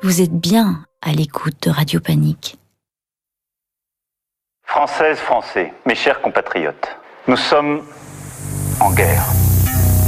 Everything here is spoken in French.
Vous êtes bien à l'écoute de Radio Panique. Françaises, Français, mes chers compatriotes, nous sommes en guerre.